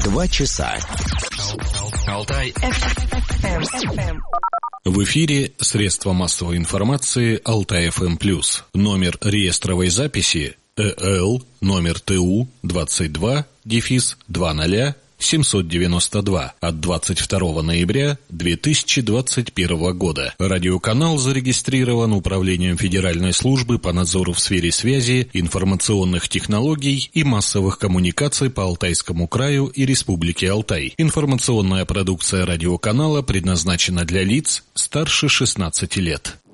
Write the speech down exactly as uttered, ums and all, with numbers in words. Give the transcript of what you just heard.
Два часа. Алтай эф эм. В эфире средства массовой информации Алтай эф эм плюс. Номер реестровой записи э эл номер тэ у двадцать два дефис двадцать семьсот девяносто два от двадцать второго ноября две тысячи двадцать первого года. Радиоканал зарегистрирован Управлением Федеральной службы по надзору в сфере связи, информационных технологий и массовых коммуникаций по Алтайскому краю и Республике Алтай. Информационная продукция радиоканала предназначена для лиц старше шестнадцати лет.